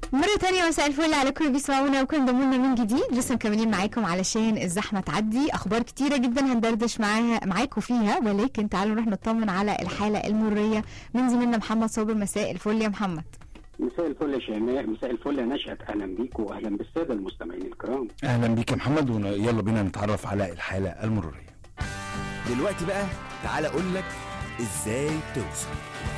مرة تانية مساء الفل على كل بيسمعونا وكل ضمونا من جديد. لسه مكملين معاكم علشان الزحمة تعدي. أخبار كتيرة جدا هندردش معاكم فيها، ولكن تعالوا نروح نطمن على الحالة المرية من زميلنا محمد صابر. مساء الفل يا محمد. مساء الفل يا شيماء، مساء الفل يا نشأت. اهلا بيكم واهلا بالساده المستمعين الكرام. اهلا بيك يا محمد، ويلا بينا نتعرف على الحالة المرورية. دلوقتي بقى تعالى اقول لك ازاي توصل.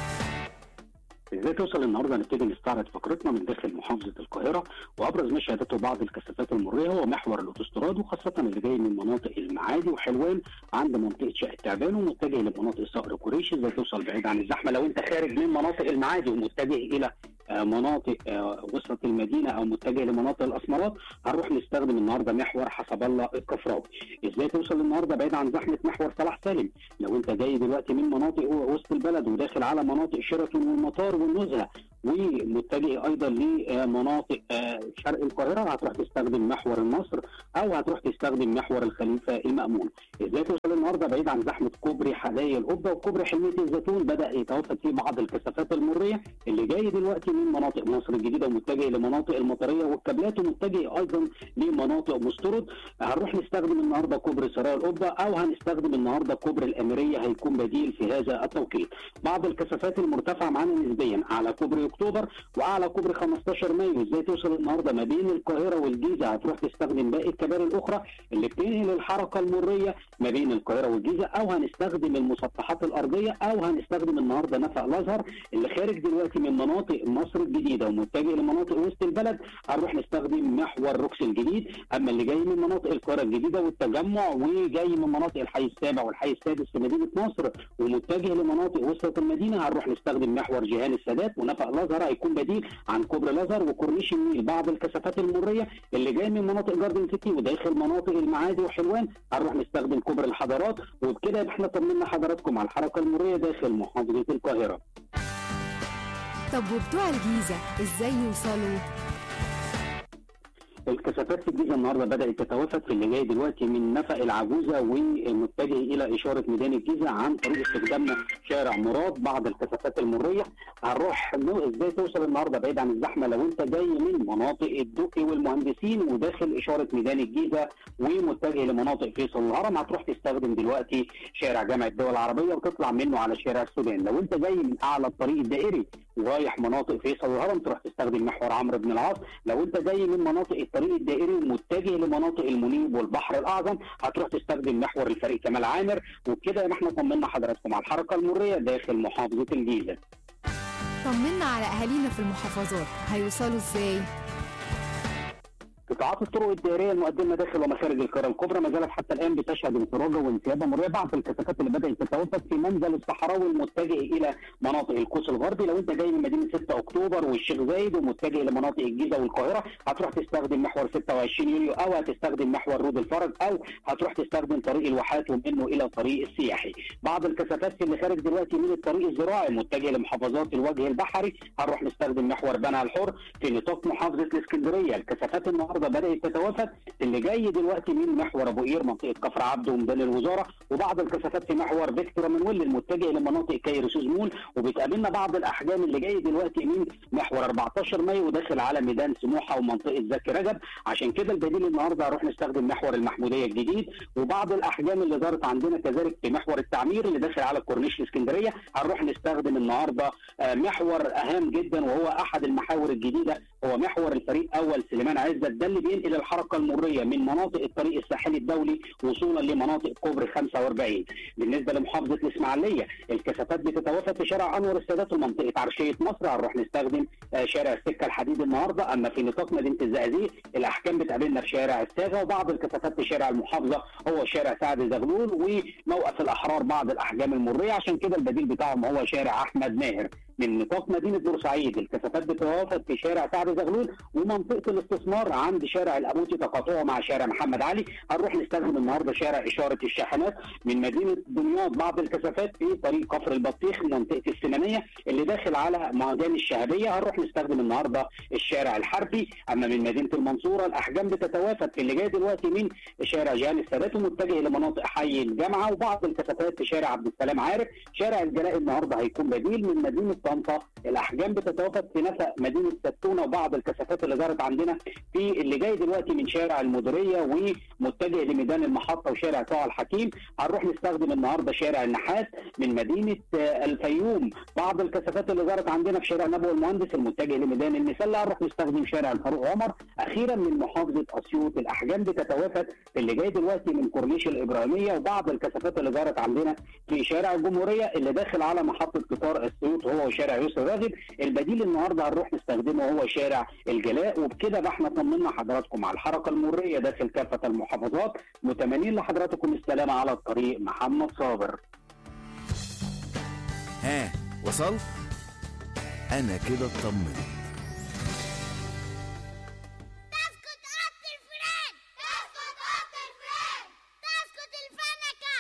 ازاي توصل النهارده؟ نبتدي نستعرض فقرتنا من داخل محافظه القاهره، وابرز ما شهدته بعض الكثافات المروريه هو محور الاوتوستراد، وخاصه اللي جاي من مناطق المعادي وحلوان عند منطقه شقه تعبان ومتجه لمناطق صقر قريش. ازاي توصل بعيد عن الزحمه؟ لو انت خارج من مناطق المعادي ومتجه الى مناطق وسط المدينه او متجه لمناطق الاسمرات، هنروح نستخدم النهارده محور حسب الله الكفراوي. ازاي توصل النهارده بعيد عن زحمه محور صلاح سالم؟ لو انت جاي دلوقتي من مناطق وسط البلد وداخل على مناطق شيراتون والمطار والنزهه ومتجه ايضا لمناطق شرق القاهره، هتروح تستخدم محور النصر او هتروح تستخدم محور الخليفه المأمون. ازاي توصل النهارده بعيد عن زحمه كوبري حدائق القبه وكوبري حلميه الزيتون؟ بدا يتوافد فيه بعض الكثافات المروريه اللي جاي دلوقتي من مناطق مصر الجديده ومتجه لمناطق المطريه والكابلات ومتجه ايضا لمناطق مسترد. هنروح نستخدم النهارده كوبري سرايا القبه او هنستخدم النهارده كوبري الاميريه، هيكون بديل في هذا التوقيت. بعض الكثافات المرتفعه معانا نسبيا على كوبري اكتوبر واعلى كوبري 15 مايو. ازاي توصل النهارده ما بين القاهره والجيزه؟ هتروح تستخدم باقي الكباري الاخرى اللي بتنقل الحركه المريه ما بين القاهره والجيزه، او هنستخدم المسطحات الارضيه، او هنستخدم النهارده نفق الازهر اللي خارج دلوقتي من مناطق مصر الجديده ومتجه لمناطق وسط البلد، هنروح نستخدم محور روكس الجديد. اما اللي جاي من مناطق القاهره الجديده والتجمع وجاي من مناطق الحي السابع والحي السادس في مدينه نصر ومتجه لمناطق وسط المدينه، هنروح نستخدم محور جيهان السادات ونفق الازهر، هيكون بديل عن كوبري الازهر وكورنيش النيل. بعض الكثافات المريه اللي جاي من مناطق جاردن سيتي وداخل مناطق المعادي وحلوان، هنروح نستخدم كوبري الحضارات. وبكده احنا طمنا حضراتكم على الحركه المريه داخل محافظه القاهره. طب وبتوع الجيزة ازاي يوصلوا؟ الكثافات في الجيزه النهارده بدات تتوافد في اللي جاي دلوقتي من نفق العجوزه ومتجه الى اشاره ميدان الجيزه عن طريق استخدامنا شارع مراد. بعض الكثافات المريه هنروح ازاي توصل النهارده بعيد عن الزحمه؟ لو انت جاي من مناطق الدقي والمهندسين وداخل اشاره ميدان الجيزه ومتجه لمناطق فيصل الهرم، هتروح تستخدم دلوقتي شارع جامعه الدول العربيه وتطلع منه على شارع السودان. لو انت جاي من اعلى الطريق الدائري ورايح مناطق فيصل الهرم، تروح تستخدم محور عمرو بن العاص. لو انت جاي من مناطق الطريق الدائري ومتجه لمناطق المنيب والبحر الاعظم، هتروح تستخدم محور الفريق كمال عامر. وبكده احنا طمنا حضراتكم على الحركه المريه داخل محافظه الجيزه. طمنا على اهالينا في المحافظات، هيوصلوا ازاي؟ قطاعات الطرق الدائريه المقدمه داخل ومخارج القاهره الكبرى ما زالت حتى الان بتشهد انفراجه وانسيابه مريه. بعض الكثافات اللي بدات تتوافد في منزل الصحراوي المتجه الى مناطق القوس الغربي. لو انت جاي من مدينه 6 اكتوبر والشيخ زايد ومتجه لمناطق الجيزه والقاهره، هتروح تستخدم محور 26 يوليو او هتستخدم محور رود الفرج او هتروح تستخدم طريق الواحات ومنه الى طريق السياحي. بعض الكثافات اللي خارج دلوقتي من الطريق الزراعي متجه لمحافظات الوجه البحري، هنروح نستخدم محور بنها الحر. في نطاق محافظه الاسكندريه الكثافات النهارده بدات تتوافد اللي جاي دلوقتي من محور ابو قير منطقه كفر عبده وميدان الوزاره، وبعض الكثافات في محور فيكتور منويل المتجه لمناطق كايرو سوزمول. وبتقابلنا بعض الاحجام اللي جاي دلوقتي من محور 14 مايو وداخل على ميدان سموحه ومنطقه زكي رجب. عشان كده البديل النهارده هنروح نستخدم محور المحموديه الجديد. وبعض الاحجام اللي ظهرت عندنا كذلك في محور التعمير اللي داخل على كورنيش الاسكندريه، هنروح نستخدم النهارده محور هام جدا وهو احد المحاور الجديده، هو محور الفريق اول سليمان عزت. ده اللي بينقل الحركه المريه من مناطق الطريق الساحلي الدولي وصولا لمناطق كوبري 45. بالنسبه لمحافظه الاسماعيليه الكثافات بتتوافد في شارع انور السادات ومنطقه عرشيه مصر، هنروح نستخدم شارع السكه الحديد النهارده. اما في نطاق مدينه الزقازيق الاحكام بتقابلنا في شارع الساغه، وبعض الكثافات في شارع المحافظه هو شارع سعد زغلول وموقف الاحرار. بعض الاحجام المريه عشان كده البديل بتاعهم هو شارع احمد ماهر. من نطاق مدينه بورسعيد الكثافات بتتوافد في شارع سعد زغلول ومنطقه الاستثمار عند شارع الابوتي تقاطعه مع شارع محمد علي. هنروح نستخدم النهارده شارع اشاره الشاحنات. من مدينه دمياط بعض الكثافات في طريق كفر البطيخ منطقه السنانيه اللي داخل على مهجان الشهبيه، هنروح نستخدم النهارده الشارع الحربي. اما من مدينه المنصوره الاحجام بتتوافد في اللي جاي دلوقتي من شارع جهان السادات ومتجه لمناطق حي الجامعه، وبعض الكثافات في شارع عبد السلام عارف. شارع الجلاء النهارده هيكون بديل. من مدينه طنطا الاحجام بتتوافد في نفق مدينه ستونه وبعض بعض الكثافات اللي ظهرت عندنا في اللي جاي دلوقتي من شارع المديريه ومتجه لميدان المحطه وشارع طه الحكيم. هنروح نستخدم النهارده شارع النحاس من مدينه الفيوم. بعض الكثافات اللي ظهرت عندنا في شارع نبوي المهندس المتجه لميدان المسله، هنروح نستخدم شارع الفاروق عمر. اخيرا من محافظه اسيوط الاحجام بتتوافد اللي جاي دلوقتي من كورنيش الابراهيميه، وبعض الكثافات اللي ظهرت عندنا في شارع الجمهوريه اللي داخل على محطه قطار اسيوط هو شارع يوسف راغب. البديل النهارده هنروح نستخدمه هو شارع الجلاء. وبكده بقى احنا طمنا حضراتكم على الحركه المريه داخل كافه المحافظات. متمنين لحضراتكم السلامه على الطريق. محمد صابر. ها وصلت؟ انا كده اطمنت. تسكت اوضه الفران، تسكت اوضه الفران، تسكت الفنكه.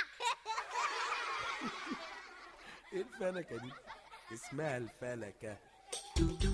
ايه الفلكة دي؟ اسمها الفلكة.